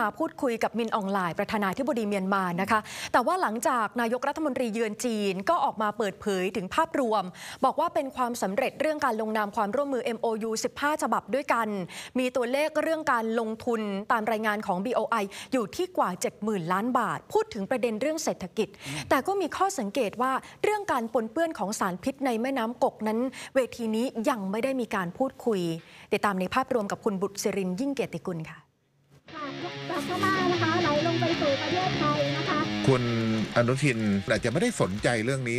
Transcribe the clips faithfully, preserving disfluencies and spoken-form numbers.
มาพูดคุยกับมินอองหลายประธานาธิบดีเมียนมานะคะแต่ว่าหลังจากนายกรัฐมนตรีเยือนจีนก็ออกมาเปิดเผยถึงภาพรวมบอกว่าเป็นความสำเร็จเรื่องการลงนามความร่วมมือ เอ็ม โอ ยู สิบห้า ฉบับด้วยกันมีตัวเลขเรื่องการลงทุนตามรายงานของ บี โอ ไอ อยู่ที่กว่า เจ็ดหมื่น ล้านบาทพูดถึงประเด็นเรื่องเศรษฐกิจแต่ก็มีข้อสังเกตว่าเรื่องการปนเปื้อนของสารพิษในแม่น้ำกกนั้นเวทีนี้ยังไม่ได้มีการพูดคุยติดตามในภาพรวมกับคุณบุตรศิรินทร์ยิ่งเกียรติกุลค่ะจากพม่านะคะไหลลงไปสู่ประเทศไทยนะคะคุณอนุทินอาจจะไม่ได้สนใจเรื่องนี้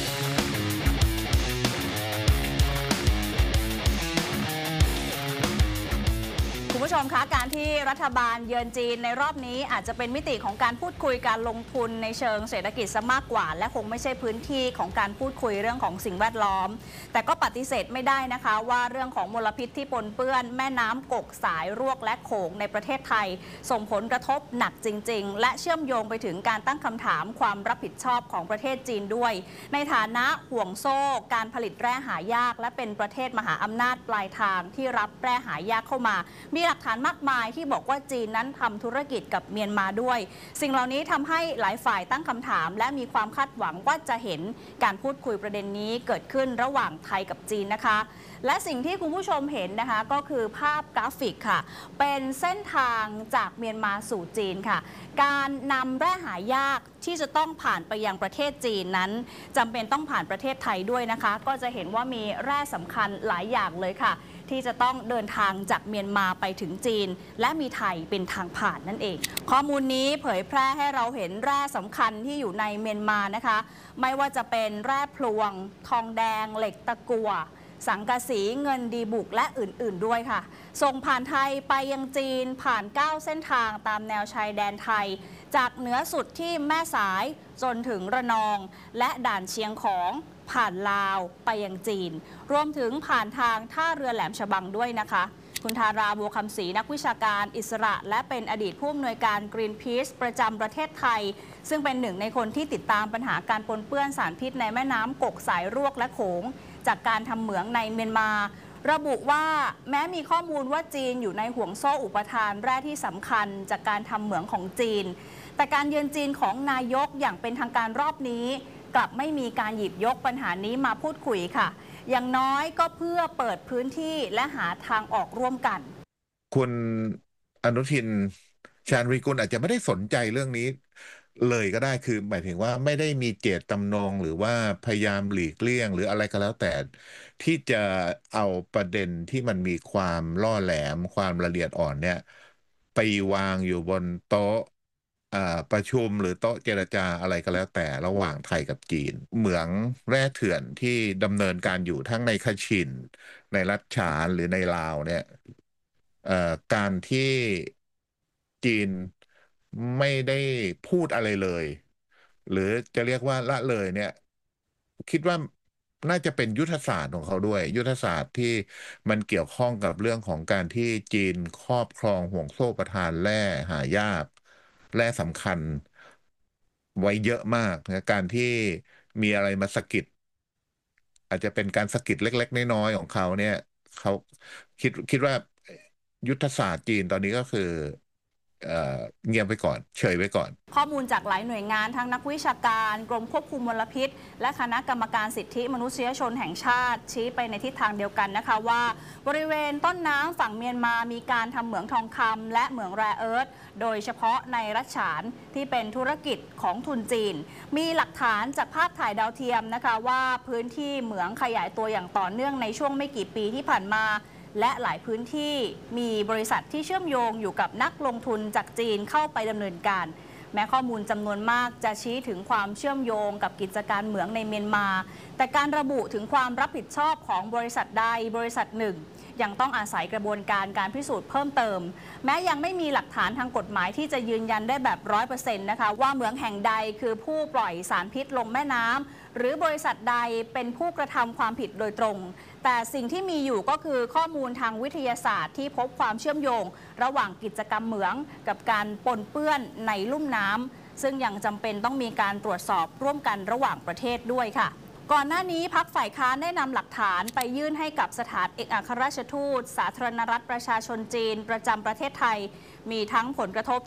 คุณผู้ชมคะการที่รัฐบาลเยือนจีนในรอบนี้อาจจะเป็นมิติของการพูดคุยการลงทุนในเชิงเศรษฐกิจซะมากกว่าและคงไม่ใช่พื้นที่ของการพูดคุยเรื่องของสิ่งแวดล้อมแต่ก็ปฏิเสธไม่ได้นะคะว่าเรื่องของมลพิษที่ปนเปื้อนแม่น้ำกกสายรวกและโขงในประเทศไทยส่งผลกระทบหนักจริงๆและเชื่อมโยงไปถึงการตั้งคำถามความรับผิดชอบของประเทศจีนด้วยในฐานะห่วงโซ่การผลิตแร่หายากและเป็นประเทศมหาอำนาจปลายทางที่รับแร่หายากเข้ามามีหลักฐานมากมายที่บอกว่าจีนนั้นทำธุรกิจกับเมียนมาด้วยสิ่งเหล่านี้ทำให้หลายฝ่ายตั้งคำถามและมีความคาดหวังว่าจะเห็นการพูดคุยประเด็นนี้เกิดขึ้นระหว่างไทยกับจีนนะคะและสิ่งที่คุณผู้ชมเห็นนะคะก็คือภาพกราฟิกค่ะเป็นเส้นทางจากเมียนมาสู่จีนค่ะการนำแร่หายากที่จะต้องผ่านไปยังประเทศจีนนั้นจำเป็นต้องผ่านประเทศไทยด้วยนะคะก็จะเห็นว่ามีแร่สำคัญหลายอย่างเลยค่ะที่จะต้องเดินทางจากเมียนมาไปถึงจีนและมีไทยเป็นทางผ่านนั่นเองข้อมูลนี้เผยแพร่ให้เราเห็นแร่สำคัญที่อยู่ในเมียนมานะคะไม่ว่าจะเป็นแร่พลวงทองแดงเหล็กตะกั่วสังกะสีเงินดีบุกและอื่นๆด้วยค่ะส่งผ่านไทยไปยังจีนผ่านเก้าเส้นทางตามแนวชายแดนไทยจากเหนือสุดที่แม่สายจนถึงระนองและด่านเชียงของผ่านลาวไปยังจีนรวมถึงผ่านทางท่าเรือแหลมฉบังด้วยนะคะคุณธาราบัวคำศรีนักวิชาการอิสระและเป็นอดีตผู้อำนวยการ Greenpeace ประจำประเทศไทยซึ่งเป็นหนึ่งในคนที่ติดตามปัญหาการปนเปื้อนสารพิษในแม่น้ำกกสายรวกและโขงจากการทำเหมืองในเมียนมาระบุว่าแม้มีข้อมูลว่าจีนอยู่ในห่วงโซ่อุปทานแร่ที่สำคัญจากการทำเหมืองของจีนแต่การเยือนจีนของนายกอย่างเป็นทางการรอบนี้กลับไม่มีการหยิบยกปัญหานี้มาพูดคุยค่ะอย่างน้อยก็เพื่อเปิดพื้นที่และหาทางออกร่วมกันคุณอนุทินชาญวีกุลอาจจะไม่ได้สนใจเรื่องนี้เลยก็ได้คือหมายถึงว่าไม่ได้มีเจตจำนงหรือว่าพยายามหลีกเลี่ยงหรืออะไรก็แล้วแต่ที่จะเอาประเด็นที่มันมีความล่อแหลมความละเอียดอ่อนเนี่ยไปวางอยู่บนโต๊ะประชุมหรือโต๊ะเจรจาอะไรก็แล้วแต่ระหว่างไทยกับจีนเหมืองแร่เถื่อนที่ดำเนินการอยู่ทั้งในคชินในรัฐฉานหรือในลาวเนี่ยการที่จีนไม่ได้พูดอะไรเลยหรือจะเรียกว่าละเลยเนี่ยคิดว่าน่าจะเป็นยุทธศาสตร์ของเขาด้วยยุทธศาสตร์ที่มันเกี่ยวข้องกับเรื่องของการที่จีนครอบครองห่วงโซ่ประทานแร่หายากแร่สำคัญไว้เยอะมากนะการที่มีอะไรมาสะกิดอาจจะเป็นการสะกิดเล็กๆน้อยๆของเขาเนี่ยเขาคิดคิดว่ายุทธศาสตร์จีนตอนนี้ก็คือเอ่อเงียบไว้ก่อนเฉยไว้ก่อนข้อมูลจากหลายหน่วยงานทั้งนักวิชาการกรมควบคุมมลพิษและคณะกรรมการสิทธิมนุษยชนแห่งชาติชี้ไปในทิศทางเดียวกันนะคะว่าบริเวณต้นน้ำฝั่งเมียนมามีการทำเหมืองทองคำและเหมืองแร่เอิร์ธโดยเฉพาะในรัฐฉานที่เป็นธุรกิจของทุนจีนมีหลักฐานจากภาพถ่ายดาวเทียมนะคะว่าพื้นที่เหมืองขยายตัวอย่างต่อเนื่องในช่วงไม่กี่ปีที่ผ่านมาและหลายพื้นที่มีบริษัทที่เชื่อมโยงอยู่กับนักลงทุนจากจีนเข้าไปดำเนินการแม้ข้อมูลจำนวนมากจะชี้ถึงความเชื่อมโยงกับกิจการเหมืองในเมียนมาแต่การระบุถึงความรับผิดชอบของบริษัทใดบริษัทหนึ่งยังต้องอาศัยกระบวนการการพิสูจน์เพิ่มเติมแม้ยังไม่มีหลักฐานทางกฎหมายที่จะยืนยันได้แบบร้อยเปอร์เซ็นต์นะคะว่าเหมืองแห่งใดคือผู้ปล่อยสารพิษลงแม่น้ำหรือบริษัทใดเป็นผู้กระทำความผิดโดยตรงแต่สิ่งที่มีอยู่ก็คือข้อมูลทางวิทยาศาสตร์ที่พบความเชื่อมโยงระหว่างกิจกรรมเหมืองกับการปนเปื้อนในลุ่มน้ำซึ่งยังจำเป็นต้องมีการตรวจสอบร่วมกันระหว่างประเทศด้วยค่ะก่อนหน้านี้พรรคฝ่ายค้านได้นำหลักฐานไปยื่นให้กับสถานเอกอัครราชทูตสาธารณรัฐประชาชนจีนประจำประเทศไทยมีทั้งผลกระทบ